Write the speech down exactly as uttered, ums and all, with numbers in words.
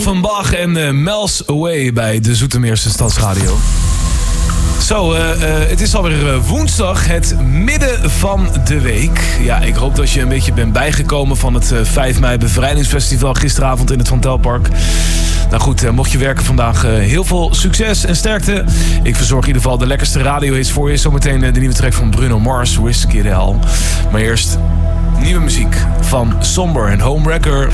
Van Bach en uh, Mel's Away bij de Zoetermeerse Stadsradio. Zo, uh, uh, het is alweer uh, woensdag, het midden van de week. Ja, ik hoop dat je een beetje bent bijgekomen van het uh, vijf mei bevrijdingsfestival gisteravond in het Van Telpark. Nou goed, uh, mocht je werken vandaag, uh, heel veel succes en sterkte. Ik verzorg in ieder geval de lekkerste radiohits voor je. Zometeen uh, de nieuwe track van Bruno Mars, Whiskey Hell. Maar eerst nieuwe muziek van Somber en Homewrecker.